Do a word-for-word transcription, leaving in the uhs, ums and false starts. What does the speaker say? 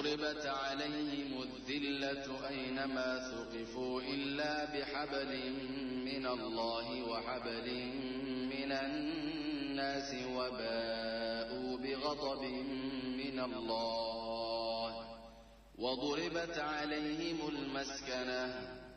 وضربت عليهم الذلة أينما ثقفوا إلا بحبل من الله وحبل من الناس وباءوا بغضب من الله. وضربت عليهم المسكنة